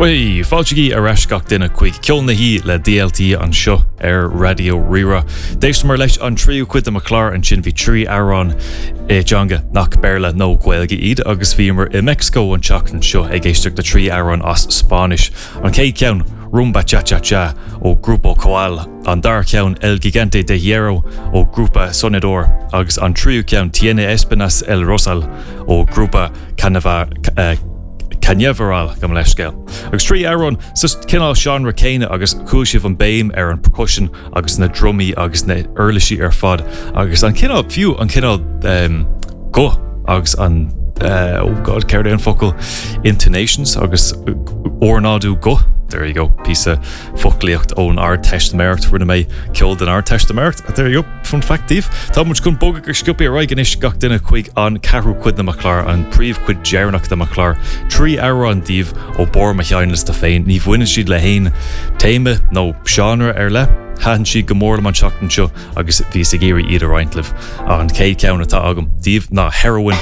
Wai, fáilteagaí a reisgach duine chuig ceol na hí le DLT an seo Radio Rira. Déis mar leis an tríú cuid am chlár an sin bhí trí árán Djanga nach Berla nó Gaeilge iad agus bhímar I Mexico an teach an seo ag éisteach de trí árán as Spáis. An cé ceann Rumba Cha Cha Cha ó Grupo Coal, an dar ceann El Gigante de Hierro ó Grupa Sonidor agus an tríú ceann Tiene Espinas El Rosal ó Grupa Cañaveral gam leiscéil. Agus trí árán sus cinál genre céine agus cúisih an béim an percussion agus na drumí agus na urlaisí fad agus an cinál fiú an cinál go agus an God, ceir an focail intonations agus ornádú go. There you go, piece of foclíocht ón Ard Testament rinne mé ceol den Ard Testament. There you go, fun factív. Tá muid chun bóga gur sciúpi a raigenis gach duine chuig an carú cuid na maclár an príomh cuid jearnach na maclár. Trí árán díomh ó bor macheanlas da féin, ní bhuiine siad le hain téime nó genre le. Háan si gomórla man seachtain seo agus bhí sa géirí iad a reintlih an céad ceann atá agam. Díomh ná heroin